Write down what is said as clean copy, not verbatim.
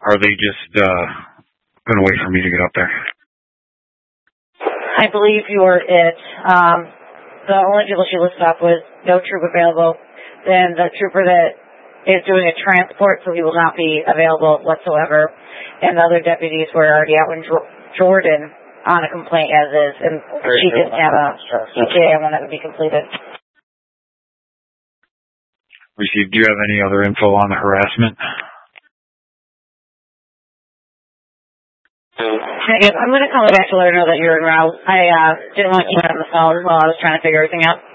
Are they just going to wait for me to get up there? I believe you are it. The only people she listed off was no troop available. Then the trooper that is doing a transport, so he will not be available whatsoever. And the other deputies were already out in Jordan on a complaint as is, and she didn't have a ETA one that would be completed. Received. Do you have any other info on the harassment? I'm going to call her back to let her know that you're en route. I didn't want you on the phone while I was trying to figure everything out.